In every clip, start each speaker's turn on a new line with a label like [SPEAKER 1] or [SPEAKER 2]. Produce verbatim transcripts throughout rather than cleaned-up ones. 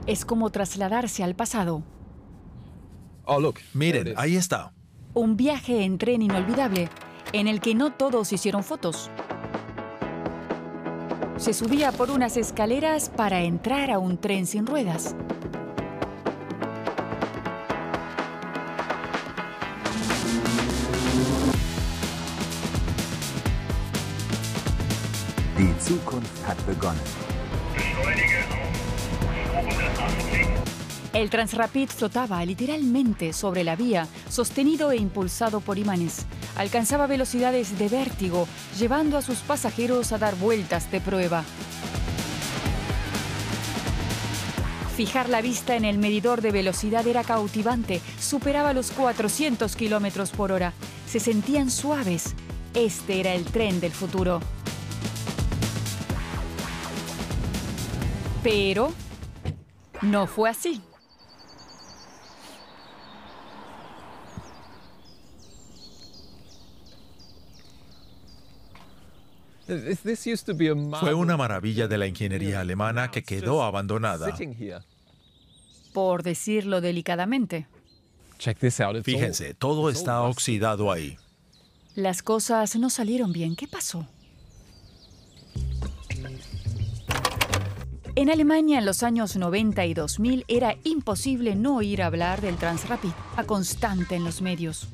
[SPEAKER 1] Es como trasladarse al pasado.
[SPEAKER 2] Miren, ahí está.
[SPEAKER 1] Un viaje en tren inolvidable, en el que no todos hicieron fotos. Se subía por unas escaleras para entrar a un tren sin ruedas.
[SPEAKER 3] Die Zukunft hat begonnen.
[SPEAKER 1] El Transrapid flotaba literalmente sobre la vía, sostenido e impulsado por imanes. Alcanzaba velocidades de vértigo, llevando a sus pasajeros a dar vueltas de prueba. Fijar la vista en el medidor de velocidad era cautivante. Superaba los cuatrocientos kilómetros por hora. Se sentían suaves. Este era el tren del futuro. Pero no fue así.
[SPEAKER 2] Fue una maravilla de la ingeniería alemana que quedó abandonada.
[SPEAKER 1] Por decirlo delicadamente.
[SPEAKER 2] Fíjense, todo está oxidado ahí.
[SPEAKER 1] Las cosas no salieron bien. ¿Qué pasó? En Alemania, en los años noventa y dos mil, era imposible no oír hablar del Transrapid, a constante en los medios.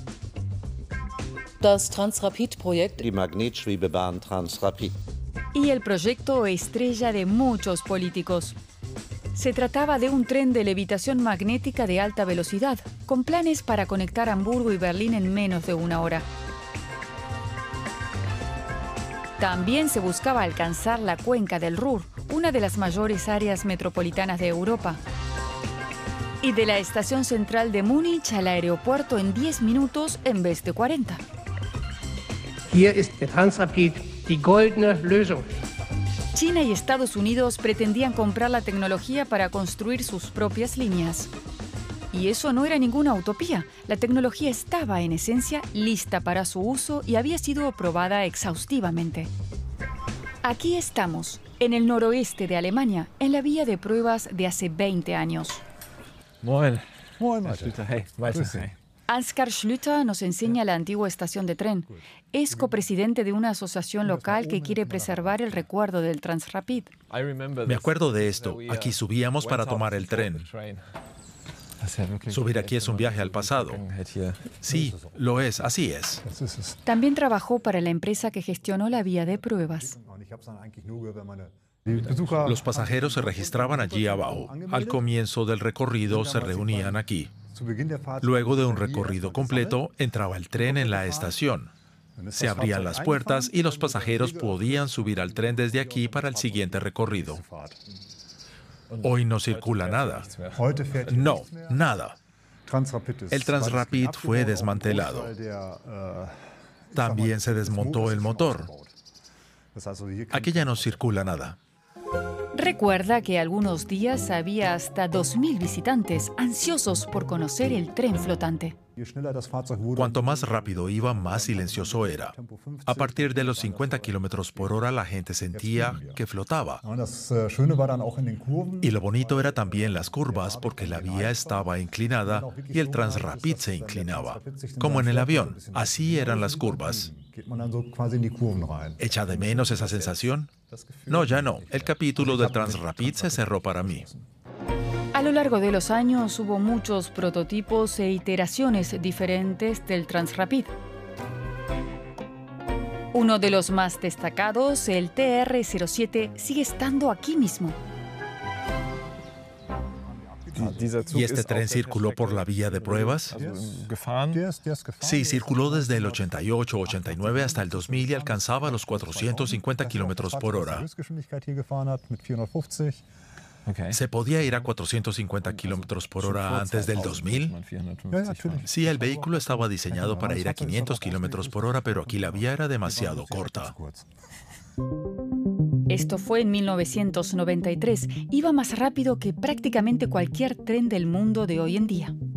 [SPEAKER 4] Das Transrapid-Projekt.
[SPEAKER 5] Die Magnetschwebebahn Transrapid.
[SPEAKER 1] Y el proyecto estrella de muchos políticos. Se trataba de un tren de levitación magnética de alta velocidad, con planes para conectar Hamburgo y Berlín en menos de una hora. También se buscaba alcanzar la cuenca del Ruhr, una de las mayores áreas metropolitanas de Europa. Y de la estación central de Múnich al aeropuerto en diez minutos en vez de cuarenta.
[SPEAKER 6] Hier ist der Transrapid die goldene Lösung.
[SPEAKER 1] China y Estados Unidos pretendían comprar la tecnología para construir sus propias líneas. Y eso no era ninguna utopía. La tecnología estaba, en esencia, lista para su uso y había sido probada exhaustivamente. Aquí estamos, en el noroeste de Alemania, en la vía de pruebas de hace veinte años.
[SPEAKER 7] Moin.
[SPEAKER 8] Moin,
[SPEAKER 7] Hey,
[SPEAKER 1] Ansgar Schlüter nos enseña la antigua estación de tren. Es copresidente de una asociación local que quiere preservar el recuerdo del Transrapid.
[SPEAKER 2] Me acuerdo de esto. Aquí subíamos para tomar el tren. Subir aquí es un viaje al pasado. Sí, lo es, así es.
[SPEAKER 1] También trabajó para la empresa que gestionó la vía de pruebas.
[SPEAKER 2] Los pasajeros se registraban allí abajo. Al comienzo del recorrido se reunían aquí. Luego de un recorrido completo, entraba el tren en la estación. Se abrían las puertas y los pasajeros podían subir al tren desde aquí para el siguiente recorrido. Hoy no circula nada. No, nada. El Transrapid fue desmantelado. También se desmontó el motor. Aquí ya no circula nada.
[SPEAKER 1] Recuerda que algunos días había hasta dos mil visitantes ansiosos por conocer el tren flotante.
[SPEAKER 2] Cuanto más rápido iba, más silencioso era. A partir de los cincuenta kilómetros por hora, la gente sentía que flotaba. Y lo bonito era también las curvas, porque la vía estaba inclinada y el Transrapid se inclinaba. Como en el avión, así eran las curvas. ¿Echa de menos esa sensación? No, ya no. El capítulo del Transrapid se cerró para mí.
[SPEAKER 1] A lo largo de los años hubo muchos prototipos e iteraciones diferentes del Transrapid. Uno de los más destacados, el T R cero siete, sigue estando aquí mismo.
[SPEAKER 2] ¿Y este tren circuló por la vía de pruebas? Sí, circuló desde el ochenta y ocho, ochenta y nueve hasta el dos mil y alcanzaba los cuatrocientos cincuenta kilómetros por hora. ¿Se podía ir a cuatrocientos cincuenta kilómetros por hora antes del dos mil? Sí, el vehículo estaba diseñado para ir a quinientos kilómetros por hora, pero aquí la vía era demasiado corta.
[SPEAKER 1] Esto fue en mil novecientos noventa y tres. Iba más rápido que prácticamente cualquier tren del mundo de hoy en día.